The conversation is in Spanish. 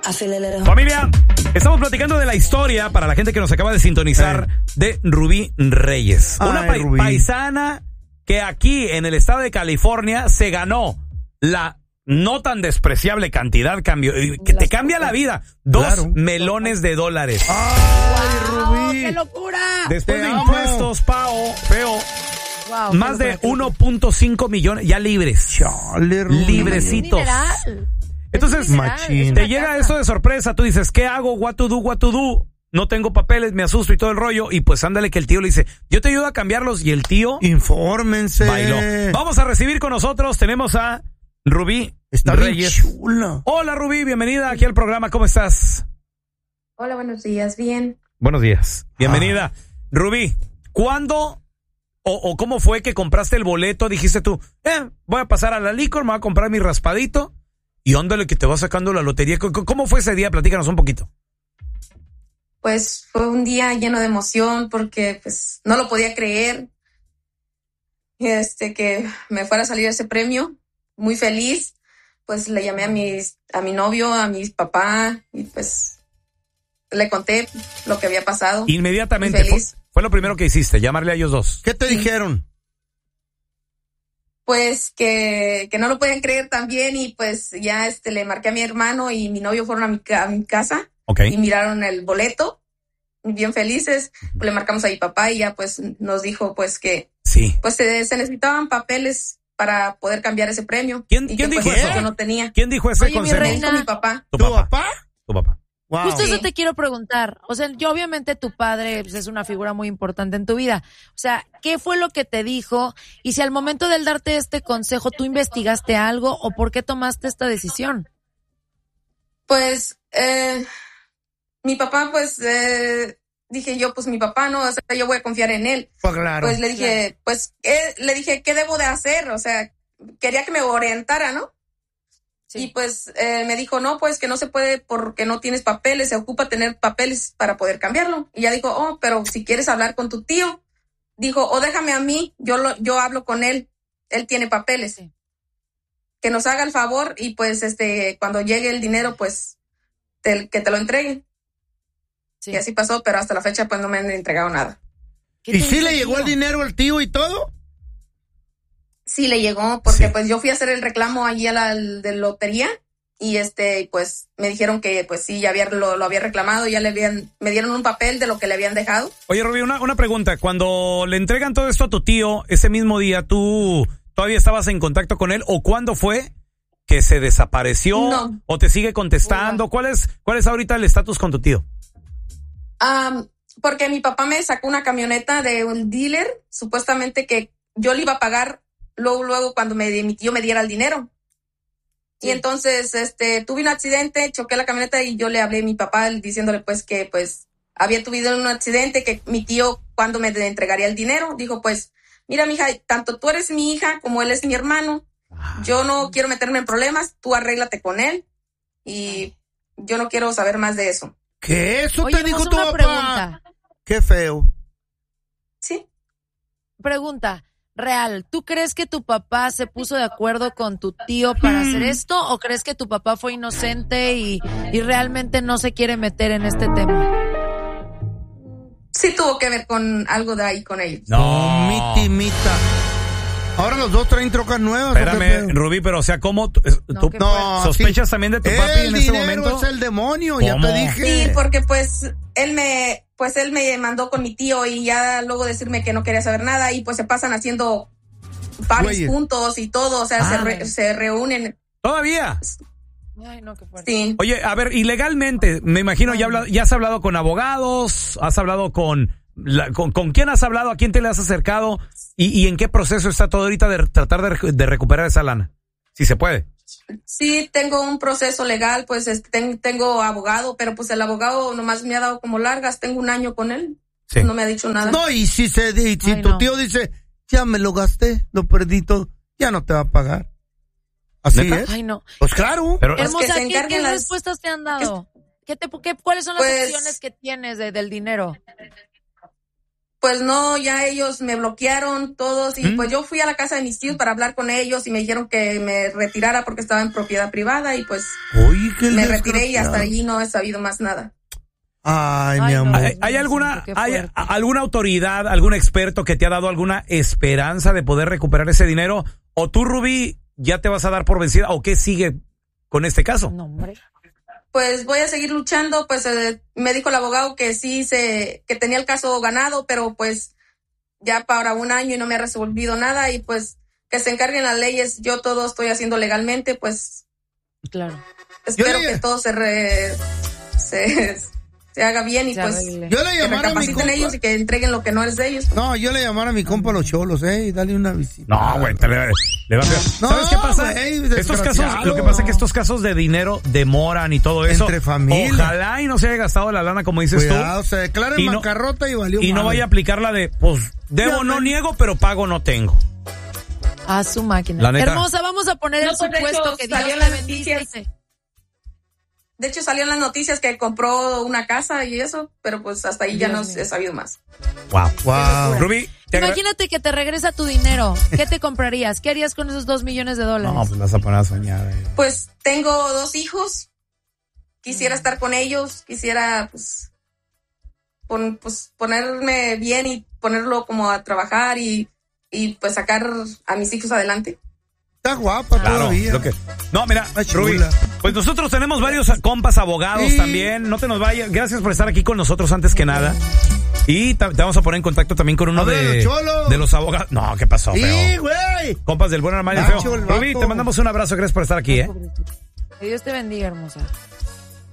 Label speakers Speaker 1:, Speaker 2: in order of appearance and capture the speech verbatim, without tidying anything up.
Speaker 1: Familia, estamos platicando de la historia, para la gente que nos acaba de sintonizar, eh. de Rubí Reyes. Ay, una pa- Rubí. paisana que aquí en el estado de California se ganó la no tan despreciable cantidad, cambio, que te cambia la vida. Dos claro. melones de dólares.
Speaker 2: ¡Ay, Rubí!
Speaker 3: ¡Qué locura!
Speaker 1: Después
Speaker 2: te
Speaker 1: de
Speaker 2: amo.
Speaker 1: impuestos, Pao, feo.
Speaker 3: Wow,
Speaker 1: más de uno punto cinco millones ya libres.
Speaker 2: Chale, Rubí.
Speaker 1: Librecitos. Entonces,
Speaker 2: Machín.
Speaker 1: te llega eso de sorpresa, tú dices, ¿qué hago? What to do, what to do? No tengo papeles, me asusto y todo el rollo. Y pues ándale que el tío le dice, yo te ayudo a cambiarlos. Y el tío...
Speaker 2: Infórmense.
Speaker 1: Bailó. Vamos a recibir con nosotros, tenemos a Rubí
Speaker 2: Está
Speaker 1: Reyes.
Speaker 2: Bien chula.
Speaker 1: Hola Rubí, bienvenida aquí al programa, ¿cómo estás?
Speaker 4: Hola, buenos días, bien.
Speaker 1: Buenos días, bienvenida. Ah. Rubí, ¿cuándo o, o cómo fue que compraste el boleto? Dijiste tú, eh, voy a pasar a la licor, me voy a comprar mi raspadito. Y ándale que te va sacando la lotería. ¿Cómo fue ese día? Platícanos un poquito.
Speaker 4: Pues fue un día lleno de emoción porque pues no lo podía creer. Este que me fuera a salir ese premio. Muy feliz. Pues le llamé a mis, a mi novio, a mi papá y pues le conté lo que había pasado.
Speaker 1: Inmediatamente. Fue, fue lo primero que hiciste, llamarle a ellos dos.
Speaker 2: ¿Qué te sí. dijeron?
Speaker 4: Pues que, que no lo podían creer también y pues ya este le marqué a mi hermano y mi novio fueron a mi, a mi casa
Speaker 1: okay.
Speaker 4: y miraron el boleto, bien felices, pues le marcamos a mi papá y ya pues nos dijo pues que
Speaker 1: sí.
Speaker 4: pues se, se necesitaban papeles para poder cambiar ese premio.
Speaker 1: ¿Quién,
Speaker 4: y
Speaker 1: ¿quién
Speaker 4: que,
Speaker 1: dijo
Speaker 4: pues,
Speaker 1: eso?
Speaker 4: Yo no tenía.
Speaker 1: ¿Quién dijo ese
Speaker 3: Oye,
Speaker 1: consejo?
Speaker 3: Mi reina,
Speaker 4: mi papá.
Speaker 1: ¿Tu,
Speaker 2: ¿Tu
Speaker 1: papá?
Speaker 2: papá?
Speaker 1: Tu papá.
Speaker 2: Wow.
Speaker 3: Justo eso te quiero preguntar. O sea, yo obviamente tu padre pues, es una figura muy importante en tu vida. O sea, ¿qué fue lo que te dijo? Y si al momento de él darte este consejo, ¿tú investigaste algo o por qué tomaste esta decisión?
Speaker 4: Pues, eh, mi papá, pues, eh, dije yo, pues mi papá, no, o sea, yo voy a confiar en él.
Speaker 2: Pues claro.
Speaker 4: Pues le dije, claro. pues, eh, le dije, ¿qué debo de hacer? O sea, quería que me orientara, ¿no? Sí. Y pues eh, me dijo, no, pues que no se puede porque no tienes papeles, se ocupa tener papeles para poder cambiarlo. Y ella dijo, oh, pero si quieres hablar con tu tío, dijo, o oh, déjame a mí, yo lo, yo hablo con él, él tiene papeles. Sí. Que nos haga el favor y pues este cuando llegue el dinero, pues te, que te lo entreguen. Sí. Y así pasó, pero hasta la fecha pues no me han entregado nada.
Speaker 2: ¿Y sí le llegó el dinero al tío y todo?
Speaker 4: Sí, le llegó, porque
Speaker 1: sí.
Speaker 4: pues yo fui a hacer el reclamo allí a la de lotería y este pues me dijeron que pues sí, ya había, lo, lo había reclamado, ya le habían, me dieron un papel de lo que le habían dejado.
Speaker 1: Oye, Rubí, una, una pregunta, cuando le entregan todo esto a tu tío, ese mismo día, ¿tú todavía estabas en contacto con él o cuándo fue que se desapareció
Speaker 4: no.
Speaker 1: o te sigue contestando? No. ¿Cuál es, cuál es ahorita el estatus con tu tío?
Speaker 4: Um, porque mi papá me sacó una camioneta de un dealer, supuestamente que yo le iba a pagar luego, luego cuando me, mi tío me diera el dinero. Sí. Y entonces, este, tuve un accidente, choqué la camioneta y yo le hablé a mi papá diciéndole pues que pues había tenido un accidente, que mi tío cuando me entregaría el dinero, dijo pues, mira mija, tanto tú eres mi hija como él es mi hermano, yo no quiero meterme en problemas, tú arréglate con él y yo no quiero saber más de eso.
Speaker 2: ¿Qué? ¿Eso
Speaker 3: Oye,
Speaker 2: te dijo tu papá?
Speaker 3: Pregunta.
Speaker 2: Qué feo.
Speaker 4: Sí.
Speaker 3: Pregunta. Real, ¿tú crees que tu papá se puso de acuerdo con tu tío para hacer esto o crees que tu papá fue inocente y, y realmente no se quiere meter en este tema?
Speaker 4: Sí tuvo que ver con algo de ahí con ellos.
Speaker 1: No,
Speaker 2: mi timita. Ahora los dos traen trocas nuevas.
Speaker 1: Espérame, Rubí, pero o sea, ¿cómo tú
Speaker 3: no,
Speaker 1: no, sospechas sí. también de tu papi en ese momento?
Speaker 2: El dinero es el demonio,
Speaker 1: ¿Cómo?
Speaker 2: ya te dije.
Speaker 4: Sí, porque pues él me pues él me mandó con mi tío y ya luego decirme que no quería saber nada y pues se pasan haciendo varios
Speaker 2: Oye.
Speaker 4: puntos y todo, o sea,
Speaker 1: ah.
Speaker 4: se, re, se reúnen.
Speaker 1: ¿Todavía?
Speaker 3: Ay, no, qué fuerte.
Speaker 4: Sí.
Speaker 1: Oye, a ver, ilegalmente, me imagino, ya, habla, ya has hablado con abogados, has hablado con, la, con... ¿Con quién has hablado? ¿A quién te le has acercado? ¿Y, y en qué proceso está todo ahorita de tratar de, de recuperar esa lana? Si se puede.
Speaker 4: Sí, tengo un proceso legal, pues este, ten, tengo abogado, pero pues el abogado nomás me ha dado como largas, tengo un año con él,
Speaker 1: sí.
Speaker 4: no me ha dicho nada.
Speaker 2: No, y si, se, y si
Speaker 3: Ay,
Speaker 2: tu
Speaker 3: no.
Speaker 2: tío dice, ya me lo gasté, lo perdí todo, ya no te va a pagar. ¿Así
Speaker 1: ¿Neta?
Speaker 2: es?
Speaker 3: Ay, no.
Speaker 2: Pues claro.
Speaker 1: Pero,
Speaker 3: Hermosa,
Speaker 4: que
Speaker 3: ¿qué, ¿qué
Speaker 4: las...
Speaker 3: respuestas te han dado? ¿Qué te, qué, ¿Cuáles son las
Speaker 4: pues,
Speaker 3: opciones que tienes de, del dinero?
Speaker 4: pues no, ya ellos me bloquearon todos y
Speaker 1: ¿Mm?
Speaker 4: pues yo fui a la casa de mis tíos para hablar con ellos y me dijeron que me retirara porque estaba en propiedad privada y pues
Speaker 2: Uy, qué
Speaker 4: me retiré y hasta
Speaker 2: desgraciado.
Speaker 4: allí no he sabido más nada.
Speaker 2: Ay,
Speaker 3: Ay,
Speaker 2: mi
Speaker 3: no.
Speaker 2: amor.
Speaker 1: ¿Hay, hay alguna
Speaker 3: Qué
Speaker 1: hay
Speaker 3: fuerte.
Speaker 1: alguna autoridad, algún experto que te ha dado alguna esperanza de poder recuperar ese dinero? ¿O tú, Rubí, ya te vas a dar por vencida? ¿O qué sigue con este caso?
Speaker 3: No, hombre.
Speaker 4: Pues voy a seguir luchando, pues eh, me dijo el abogado que sí se, que tenía el caso ganado, pero pues ya para un año y no me ha resolvido nada y pues que se encarguen las leyes, yo todo estoy haciendo legalmente, pues
Speaker 3: Claro.
Speaker 4: espero
Speaker 2: le-
Speaker 4: que todo se re, se, se haga bien y
Speaker 3: Se
Speaker 4: pues
Speaker 3: arregle.
Speaker 2: Yo le
Speaker 4: que
Speaker 2: llamara a mi
Speaker 4: recapaciten
Speaker 2: compa.
Speaker 4: ellos y que entreguen lo que no es de ellos.
Speaker 2: No, yo le llamara a mi compa los cholos, eh, y dale una visita.
Speaker 1: No, güey, te le, le va a
Speaker 2: No,
Speaker 1: ¿Sabes qué pasa?
Speaker 2: güey,
Speaker 1: Estos casos,
Speaker 2: desgraciado.
Speaker 1: lo que pasa es que estos casos de dinero demoran y todo eso.
Speaker 2: Entre familia.
Speaker 1: Ojalá y no se haya gastado la lana como dices
Speaker 2: Cuidado,
Speaker 1: tú.
Speaker 2: se declara
Speaker 1: Y
Speaker 2: en
Speaker 1: no-
Speaker 2: bancarrota y valió
Speaker 1: Y no
Speaker 2: madre.
Speaker 1: vaya a aplicar la de, pues, debo
Speaker 2: Ya,
Speaker 1: no
Speaker 2: man.
Speaker 1: niego, pero pago no tengo.
Speaker 3: A su máquina.
Speaker 1: La neta.
Speaker 3: Hermosa, vamos a poner
Speaker 4: No,
Speaker 3: el
Speaker 4: pues, de
Speaker 3: supuesto
Speaker 4: hecho,
Speaker 3: que Dios
Speaker 4: salió
Speaker 3: te
Speaker 4: las
Speaker 3: bendice.
Speaker 4: noticias. De hecho salió en las noticias que compró una casa y eso, pero pues hasta ahí ya
Speaker 3: Dios
Speaker 4: no
Speaker 3: mío.
Speaker 4: he sabido más.
Speaker 1: Wow.
Speaker 2: Wow.
Speaker 1: Rubí, te agra-
Speaker 3: Imagínate que te regresa tu dinero. ¿Qué te comprarías? ¿Qué harías con esos dos millones de dólares?
Speaker 1: No, pues vas a poner a soñar. eh.
Speaker 4: Pues tengo dos hijos, quisiera estar con ellos, quisiera pues, pon- pues ponerme bien y ponerlo como a trabajar y, y pues sacar a mis hijos adelante.
Speaker 2: Está guapa
Speaker 1: Claro,
Speaker 2: todavía.
Speaker 1: lo que... No, mira,
Speaker 2: Está
Speaker 1: Rubí,
Speaker 2: chula.
Speaker 1: pues nosotros tenemos varios compas abogados
Speaker 2: Sí.
Speaker 1: también. No te nos vayas. Gracias por estar aquí con nosotros antes que nada. Y ta- te vamos a poner en contacto también con uno
Speaker 2: Habla
Speaker 1: de,
Speaker 2: de los cholos.
Speaker 1: de los abogados. No, ¿qué pasó,
Speaker 2: Sí,
Speaker 1: feo?
Speaker 2: güey.
Speaker 1: Compas del buen armario
Speaker 2: Nacho,
Speaker 1: feo.
Speaker 2: el
Speaker 1: Rubí,
Speaker 2: vato.
Speaker 1: te mandamos un abrazo. Gracias por estar aquí, ¿eh?
Speaker 3: Que Dios te bendiga, hermosa.